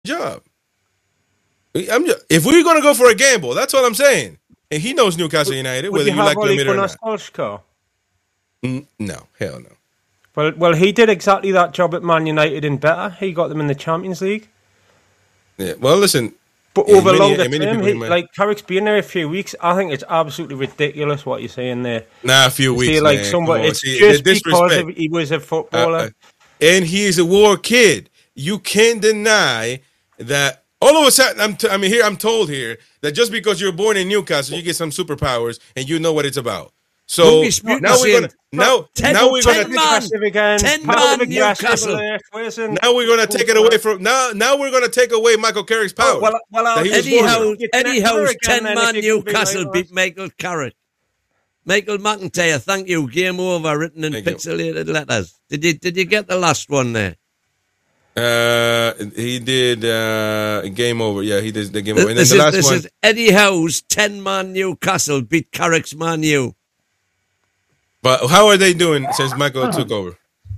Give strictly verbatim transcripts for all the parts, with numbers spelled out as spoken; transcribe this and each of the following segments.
job. I'm just, if we're going to go for a gamble, that's what I'm saying. And he knows Newcastle United, Would whether you you like have to Ole admit it or Gunnar not. Solskjaer? Mm, no, hell no. Well, well, he did exactly that job at Man United and better. He got them in the Champions League. Yeah. Well, listen. But yeah, over many, longer many term, people he, in my- like Carrick's been there a few weeks. I think it's absolutely ridiculous what you're saying there. Nah, a few You weeks, see, like man. somebody, Come on. it's See, just the because disrespect. of, he was a Uh, footballer. uh, and he's a war kid. You can't deny that. All of a sudden, I'm t- I mean, here I'm told here that just because you're born in Newcastle, you get some superpowers and you know what it's about. So Don't dispute now the we're gonna same. now Ten- now we're ten gonna man. Aggressive again. ten Passive man aggressive Newcastle. there. Listen. now we're gonna take it away from now now we're gonna take away Michael Carrick's power. Oh, well, well, I'll- that he was Eddie born Howe, with. It's Eddie never Howe's again ten then man if you can be Newcastle like beat that. Michael Carrick. Michael McIntyre, thank you. Game over, written in Thank you. pixelated letters. Did you did you get the last one there? Uh, he did uh, game over. Yeah, he did the game over. And then This, the is, last this one. is Eddie Howe's ten man Newcastle beat Carrick's Man U. But how are they doing since Michael took over?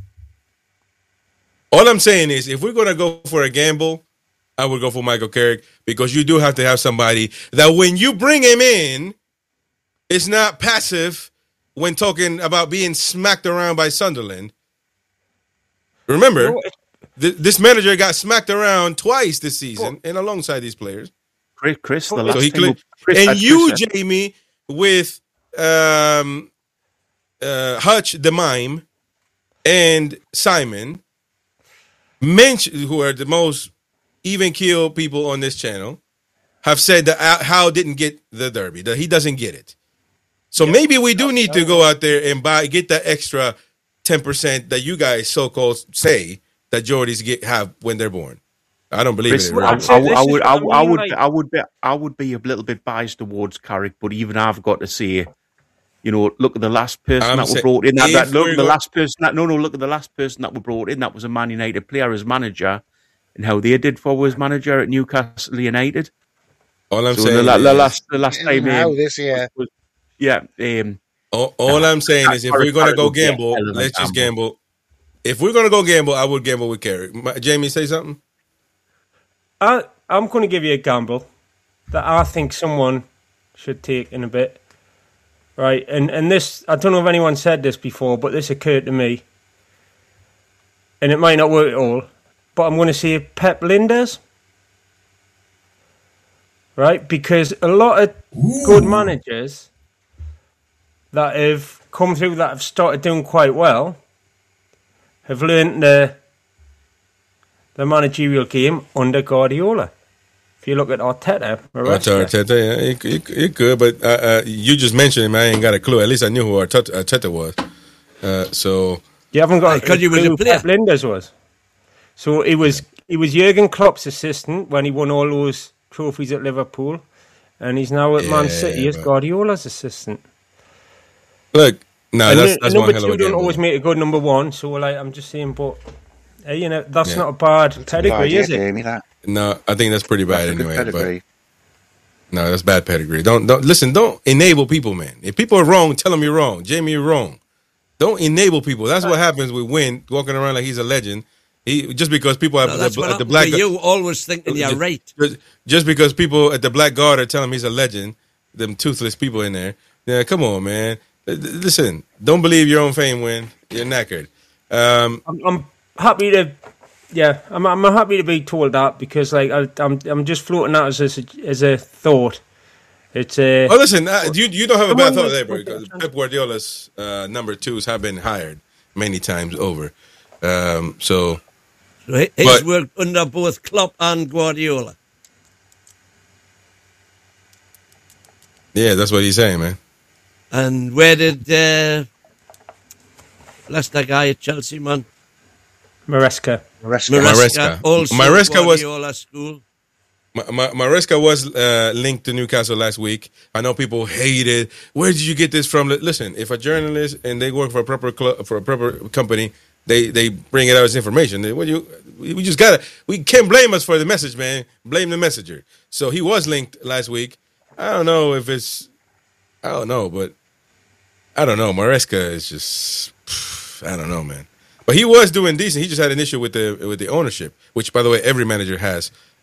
All I'm saying is, if we're gonna go for a gamble, I would go for Michael Carrick because you do have to have somebody that when you bring him in, it's not passive when talking about being smacked around by Sunderland. Remember, No, th- this manager got smacked around twice this season, and alongside these players. Chris, Chris the So last So he time cleared, we- Chris and had you, Chris had- Jamie, with um, uh, Hutch the mime and Simon, mention who are the most even keel people on this channel, have said that Al- Howe didn't get the derby, that he doesn't get it. So maybe we do need to go out there and buy get that extra ten percent that you guys so called say that Geordies get have when they're born. I don't believe Chris, it. I, Really. I'd say I, this I is would, what I, I I mean, would, like- I would be, I would be a little bit biased towards Carrick, but even I've got to say, you know, look at the last person I'm that say- we brought in. That, if that look we're at the go- last person. That, no, no, look at the last person that we brought in. That was a Man United player as manager, and how they did for was manager at Newcastle United. All I'm So saying the, la- is, the last, the last time, How um, this year? was- yeah, um, all, all I'm saying is, if we're Carrick- gonna Carrick go would be a gamble, hell of a let's just gamble. gamble. If we're gonna go gamble, I would gamble with Carrick. My- Jamie, say something. I, I'm going to give you a gamble that I think someone should take in a bit. Right, and, and this, I don't know if anyone said this before, but this occurred to me. And it might not work at all, but I'm going to say Pep Linders. Right, because a lot of good managers that have come through that have started doing quite well have learned the, the managerial game under Guardiola. If you look at Arteta, Maresca, Arteta, yeah, it, it, it could, but uh, uh, you just mentioned him. I ain't got a clue. At least I knew who Arteta, Arteta was. Uh, so you haven't got Because he was clue a who player. Pep Linders was. So he was he was Jurgen Klopp's assistant when he won all those trophies at Liverpool, and he's now at Man Yeah, City as but- Guardiola's assistant. look, no, and that's nu- that's number one hell of two a don't gamble. always make a good number one. So like I'm just saying, but hey, you know that's Yeah. not a bad Good pedigree, idea, is it? Jamie, that. No, I think that's pretty bad That's a good anyway. But pedigree. no, that's bad pedigree. Don't don't listen. Don't enable people, man. If people are wrong, tell them you're wrong. Jamie, you're wrong. Don't enable people. That's what happens with Win walking around like he's a legend. He just because people at No, the, that's what at the happened black to you, always thinking you're just, right. Just, just because people at the Black Guard are telling him he's a legend, them toothless people in there. Yeah, come on, man. L- Listen, don't believe your own fame. Win, you're knackered. Um, I'm, I'm happy to, yeah, I'm I'm happy to be told that because like I, I'm I'm just floating out as a, as a thought. It's uh, oh, listen, uh, you you don't have a bad Someone thought there, was- bro. Because Pep Guardiola's uh, number twos have been hired many times over. Um, so So he- he's But- worked under both Klopp and Guardiola. yeah, that's what he's saying, man. And where did uh, that's the guy at Chelsea, man? Maresca. Maresca. Maresca, Maresca. also Maresca was- Guardiola school. Ma- Ma- Maresca was uh, linked to Newcastle last week. I know people hate it. Where did you get this from? Li- Listen, if a journalist and they work for a proper club, for a proper company, they they bring it out as information. Then What you we we just gotta we can't blame us for the message, man. Blame the messenger. So he was linked last week. I don't know if it's I don't know, but I don't know. Maresca is just pff, I don't know, man. But he was doing decent. He just had an issue with the with the ownership, which, by the way, every manager has.